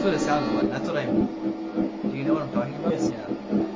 That's what it sounded like. That's what I. Do you know what I'm talking about? Yes. Yeah.